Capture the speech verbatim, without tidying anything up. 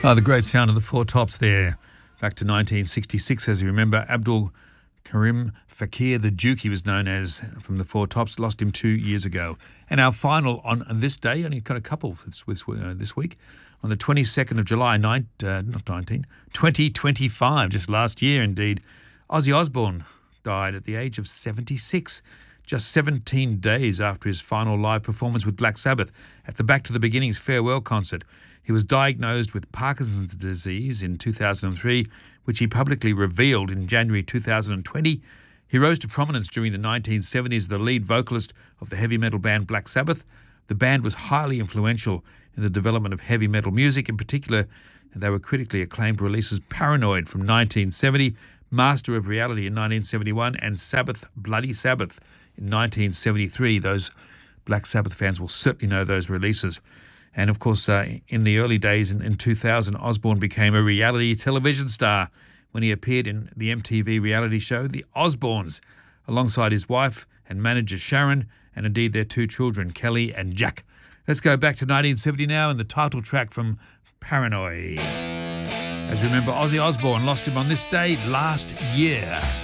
Oh, the great sound of the Four Tops there. Back to nineteen sixty-six, as you remember, Abdul Karim Fakir, the Duke he was known as, from the Four Tops, lost him two years ago. And our final on this day, only got a couple this, this, uh, this week, on the twenty-second of July, nine, uh, not nineteen, twenty twenty-five, just last year indeed, Ozzy Osbourne died at the age of seventy-six, just seventeen days after his final live performance with Black Sabbath at the Back to the Beginnings farewell concert. He was diagnosed with Parkinson's disease in two thousand three, which he publicly revealed in January two thousand twenty. He rose to prominence during the nineteen seventies as the lead vocalist of the heavy metal band Black Sabbath. The band was highly influential in the development of heavy metal music. In particular, they were critically acclaimed releases Paranoid from nineteen seventy, Master of Reality in nineteen seventy-one, and Sabbath, Bloody Sabbath in nineteen seventy-three. Those Black Sabbath fans will certainly know those releases. And, of course, uh, in the early days, in, in two thousand, Osbourne became a reality television star when he appeared in the M T V reality show The Osbournes, alongside his wife and manager Sharon, and indeed their two children, Kelly and Jack. Let's go back to nineteen seventy now and the title track from Paranoid. As you remember, Ozzy Osbourne lost him on this day last year.